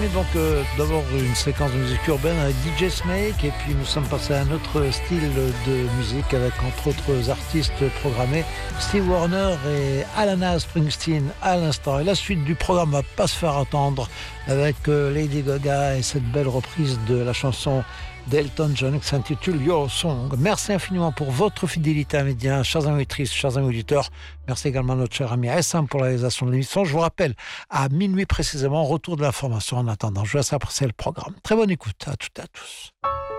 terminé donc d'abord une séquence de musique urbaine avec DJ Snake et puis nous sommes passés à un autre style de musique avec entre autres artistes programmés, Steve Wariner et Alana Springsteen à l'instant. Et la suite du programme va pas se faire attendre avec Lady Gaga et cette belle reprise de la chanson d'Elton John qui s'intitule Your Song. Merci infiniment pour votre fidélité à Média, chers amis auditrices, chers amis auditeurs. Merci également à notre cher ami SM pour la réalisation de l'émission. Je vous rappelle, à minuit précisément, retour de l'information. En attendant, je vous laisse apprécier le programme. Très bonne écoute à toutes et à tous.